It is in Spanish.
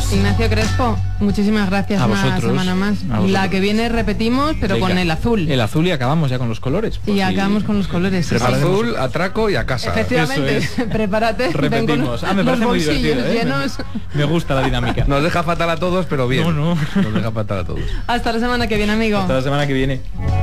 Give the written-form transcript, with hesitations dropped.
Ignacio Crespo, muchísimas gracias. A una vosotros, semana más. La que viene repetimos, pero venga, con el azul. El azul y acabamos ya con los colores. Y acabamos con los colores. Azul, atraco y a casa. Efectivamente, prepárate. Repetimos. Me parece muy divertido, llenos. Me gusta la dinámica. Nos deja fatal a todos, pero bien. No. Nos deja fatal a todos. Hasta la semana que viene, amigo. Hasta la semana que viene.